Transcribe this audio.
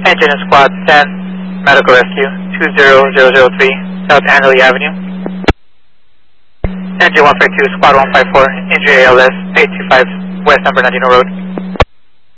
Engine and Squad 10, Medical Rescue, 20003, South Annalee Avenue. Engine 152, Squad 154, injury ALS, 825, West San Bernardino Road.